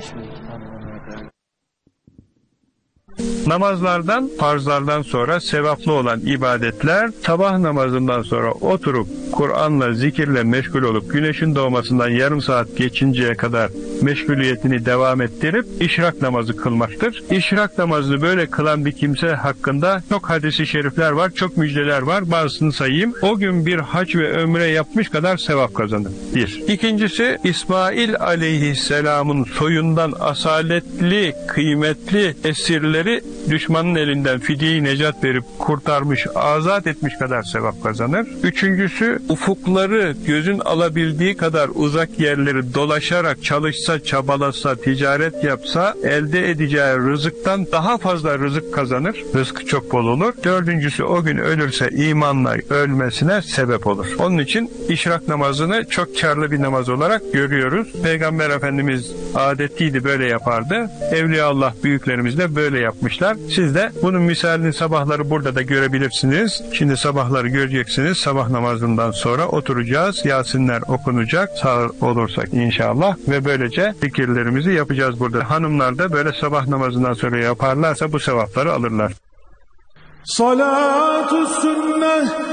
Namazlardan, farzlardan sonra sevaplı olan ibadetler, sabah namazından sonra oturup Kur'an'la, zikirle meşgul olup güneşin doğmasından yarım saat geçinceye kadar meşguliyetini devam ettirip işrak namazı kılmaktır. İşrak namazını böyle kılan bir kimse hakkında çok hadis-i şerifler var, çok müjdeler var. Bazısını sayayım. O gün bir hac ve ömre yapmış kadar sevap kazanır. Bir. İkincisi, İsmail aleyhisselamın soyundan asaletli, kıymetli esirleri düşmanın elinden fidye-i necat verip kurtarmış, azat etmiş kadar sevap kazanır. Üçüncüsü, ufukları gözün alabildiği kadar uzak yerleri dolaşarak çalışsa, çabalasa, ticaret yapsa elde edeceği rızıktan daha fazla rızık kazanır. Rızkı çok bol olur. Dördüncüsü, o gün ölürse imanla ölmesine sebep olur. Onun için işrak namazını çok karlı bir namaz olarak görüyoruz. Peygamber Efendimiz adetliydi, böyle yapardı. Evliyaullah büyüklerimiz de böyle yapmışlar. Siz de bunun misalini sabahları burada da görebilirsiniz. Şimdi sabahları göreceksiniz. Sabah namazından sonra oturacağız. Yasinler okunacak. Sağ olursak inşallah. Ve böylece zikirlerimizi yapacağız burada. Hanımlar da böyle sabah namazından sonra yaparlarsa bu sevapları alırlar. Salatü sünnet